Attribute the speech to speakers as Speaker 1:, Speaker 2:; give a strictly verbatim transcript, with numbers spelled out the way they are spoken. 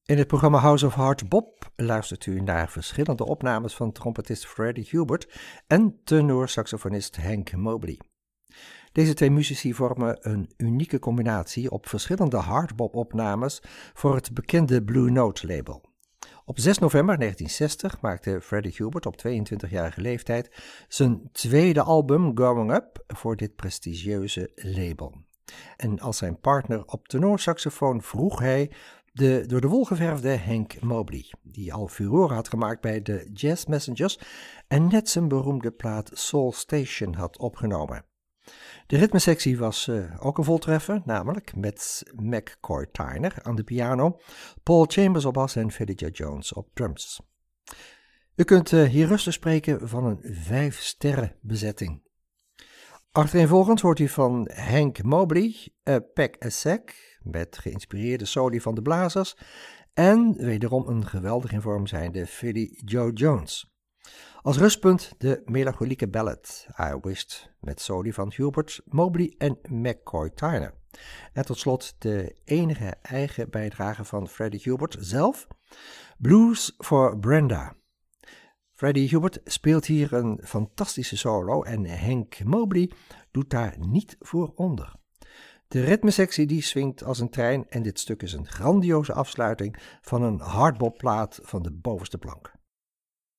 Speaker 1: In het programma House of Hard Bop luistert u naar verschillende opnames van trompetist Freddie Hubert en tenorsaxofonist Hank Mobley. Deze twee muzici vormen een unieke combinatie op verschillende hardbop-opnames voor het bekende Blue Note label. Op zes november negentien zestig maakte Freddie Hubert op tweeëntwintigjarige leeftijd zijn tweede album Going Up voor dit prestigieuze label. En als zijn partner op tenorsaxofoon vroeg hij de door de wol geverfde Hank Mobley, die al furoren had gemaakt bij de Jazz Messengers en net zijn beroemde plaat Soul Station had opgenomen. De ritmesectie was uh, ook een voltreffer, namelijk met McCoy Tyner aan de piano, Paul Chambers op bas en Philly Joe Jones op drums. U kunt uh, hier rustig spreken van een vijf sterren bezetting. Achtereenvolgens hoort u van Hank Mobley, A Peck a Sack, met geïnspireerde soli van de blazers, en wederom een geweldig in vorm zijnde Philly Joe Jones. Als rustpunt de melancholieke ballad I Wished, met soli van Hubert, Mobley en McCoy Tyner. En tot slot de enige eigen bijdrage van Freddie Hubert zelf, Blues for Brenda. Freddie Hubert speelt hier een fantastische solo en Hank Mobley doet daar niet voor onder. De ritmesectie die swingt als een trein en dit stuk is een grandioze afsluiting van een hardbopplaat van de bovenste plank.